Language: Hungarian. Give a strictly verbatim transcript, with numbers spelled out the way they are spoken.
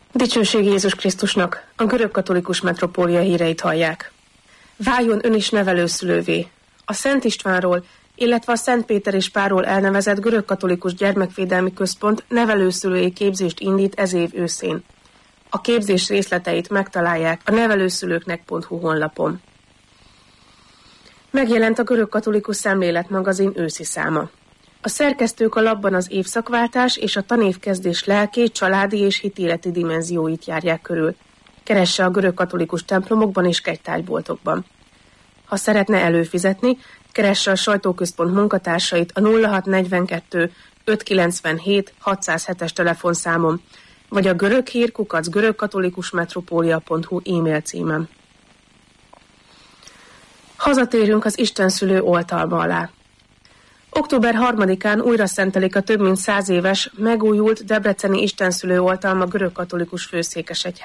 Dicsőség Jézus Krisztusnak, a görögkatolikus metropólia híreit hallják. Váljon ön is nevelőszülővé. A Szent Istvánról, illetve a Szent Péter és Pálról elnevezett görögkatolikus gyermekvédelmi központ nevelőszülői képzést indít ez év őszén. A képzés részleteit megtalálják a nevelőszülőknek pont hu honlapon. Megjelent a Görögkatolikus Szemlélet magazin őszi száma. A szerkesztők a lapban az évszakváltás és a tanévkezdés lelki, családi és hitéleti dimenzióit járják körül. Keresse a görögkatolikus templomokban és kegytárgyboltokban. Ha szeretne előfizetni, keresse a sajtóközpont munkatársait a nulla hat negyvenkettő ötszázkilencvenhét hatszázhetes telefonszámon, vagy a göröghír kukac görögkatolikusmetropólia pont hu e-mail címen. Hazatérünk az istenszülő oltalma alá. október harmadikán újra szentelik a több mint száz éves, megújult debreceni istenszülő oltalma görögkatolikus főszékesegyház